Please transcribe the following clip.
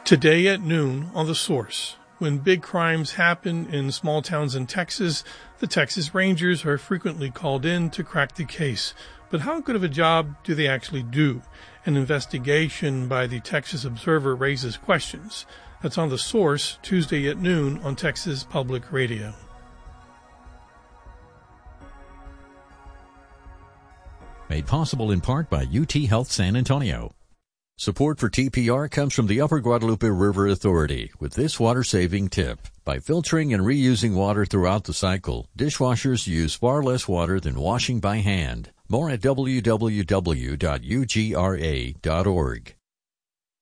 Today at noon on The Source. When big crimes happen in small towns in Texas, the Texas Rangers are frequently called in to crack the case. But how good of a job do they actually do? An investigation by the Texas Observer raises questions. That's on The Source, Tuesday at noon on Texas Public Radio. Made possible in part by UT Health San Antonio. Support for TPR comes from the Upper Guadalupe River Authority with this water-saving tip. By filtering and reusing water throughout the cycle, dishwashers use far less water than washing by hand. More at www.ugra.org.